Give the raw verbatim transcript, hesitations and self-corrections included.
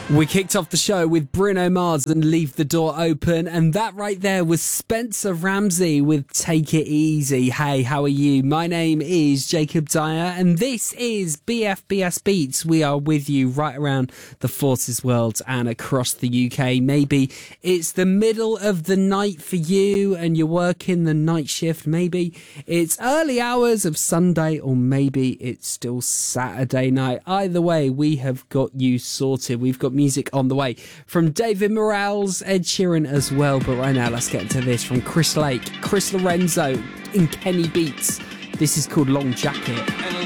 We kicked off the show with Bruno Mars and Leave the Door Open, and that right there was Spencer Ramsey with Take It Easy. Hey, how are you? My name is Jacob Dyer, and this is B F B S Beats. We are with you right around the Forces world and across the U K. Maybe it's the middle of the night for you and you're working the night shift. Maybe it's early hours of Sunday, or maybe it's still Saturday night. Either way, we have got you sorted. We've got music on the way from David Morales, Ed Sheeran as well. But right now, let's get into this from Chris Lake, Chris Lorenzo, and Kenny Beats. This is called Long Jacket.